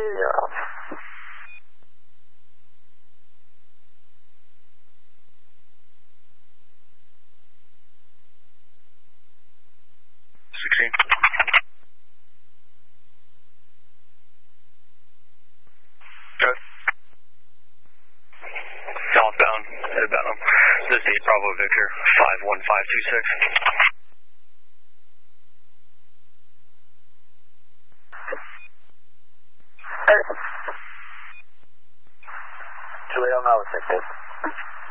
Good. Southbound, headbound. This is 8 Bravo Victor, 51526. Juliet, I'm not with 6.